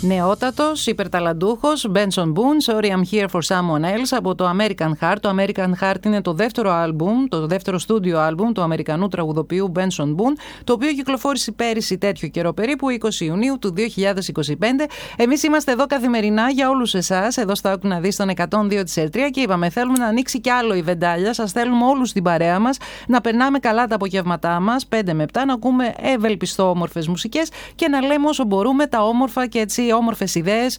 Νεότατος, υπερταλαντούχος, Benson Boone, Sorry I'm Here for Someone Else από το American Heart. Το American Heart είναι το δεύτερο άλμπουμ, το δεύτερο στούντιο άλμπουμ του Αμερικανού τραγουδοποιού Benson Boone, το οποίο κυκλοφόρησε πέρυσι τέτοιο καιρό, περίπου 20 Ιουνίου του 2025. Εμείς είμαστε εδώ καθημερινά για όλους εσάς, εδώ στα Άκου να δεις τον 102 της Ερτρία, και είπαμε θέλουμε να ανοίξει κι άλλο η βεντάλια. Σας θέλουμε όλους στην παρέα μας, να περνάμε καλά τα απογευματά μας, 5 με 7, να ακούμε ευελπιστό όμορφες μουσικές και να λέμε όσο μπορούμε τα όμορφα και έτσι όμορφες ιδέες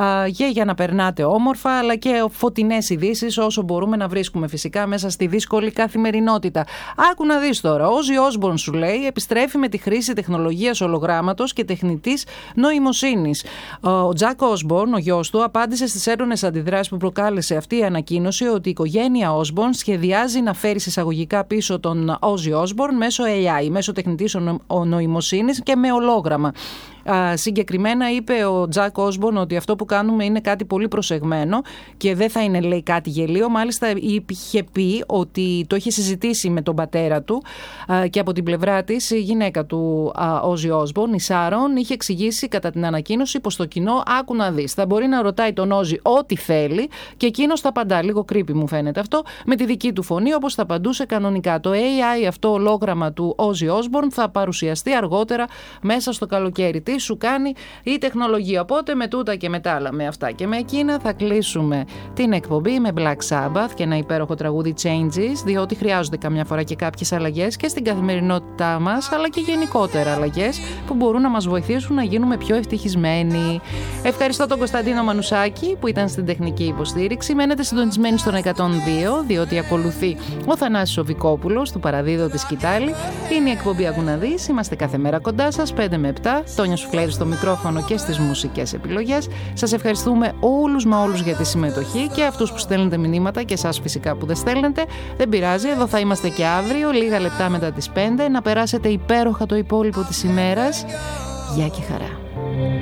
για να περνάτε όμορφα, αλλά και φωτεινές ειδήσεις όσο μπορούμε να βρίσκουμε φυσικά μέσα στη δύσκολη καθημερινότητα. Άκου να δεις τώρα, ο Ozzy Osbourne σου λέει επιστρέφει με τη χρήση τεχνολογίας ολογράμματος και τεχνητής νοημοσύνης. Ο Jack Osbourne, ο γιος του, απάντησε στις έντονες αντιδράσεις που προκάλεσε αυτή η ανακοίνωση ότι η οικογένεια Osbourne σχεδιάζει να φέρει εισαγωγικά πίσω τον Ozzy Osbourne μέσω AI, μέσω τεχνητής νοημοσύνης και με ολόγραμμα. Συγκεκριμένα είπε ο Τζακ Όσμπορν ότι αυτό που κάνουμε είναι κάτι πολύ προσεγμένο και δεν θα είναι, λέει, κάτι γελίο. Μάλιστα είχε πει ότι το είχε συζητήσει με τον πατέρα του και από την πλευρά της η γυναίκα του Όζι Όσμπορν, η Σάρον, είχε εξηγήσει κατά την ανακοίνωση πως το κοινό, άκου να δεις, θα μπορεί να ρωτάει τον Όζι ό,τι θέλει και εκείνος θα απαντά. Λίγο creepy μου φαίνεται αυτό, με τη δική του φωνή όπως θα απαντούσε κανονικά. Το AI, αυτό ολόγραμμα του Όζι Όσμπορν, θα παρουσιαστεί αργότερα μέσα στο καλοκαίρι. Σου κάνει η τεχνολογία. Οπότε με τούτα και με τα άλλα, με αυτά και με εκείνα, θα κλείσουμε την εκπομπή με Black Sabbath και ένα υπέροχο τραγούδι Changes, διότι χρειάζονται καμιά φορά και κάποιες αλλαγές και στην καθημερινότητά μας, αλλά και γενικότερα αλλαγές που μπορούν να μας βοηθήσουν να γίνουμε πιο ευτυχισμένοι. Ευχαριστώ τον Κωνσταντίνο Μανουσάκη που ήταν στην τεχνική υποστήριξη. Μένετε συντονισμένοι στον 102, διότι ακολουθεί ο Θανάσης ο Βικόπουλος του Παραδίδω τη Σκητάλη. Είναι η εκπομπή Άκου να δεις. Είμαστε κάθε μέρα κοντά σας, 5 με 7. Τόνια Σουφλέρη στο μικρόφωνο και στις μουσικές επιλογές. Σας ευχαριστούμε όλους μα όλους για τη συμμετοχή και αυτούς που στέλνετε μηνύματα και εσάς φυσικά που δεν στέλνετε. Δεν πειράζει, εδώ θα είμαστε και αύριο, λίγα λεπτά μετά τις 5. Να περάσετε υπέροχα το υπόλοιπο της ημέρας. Γεια και χαρά.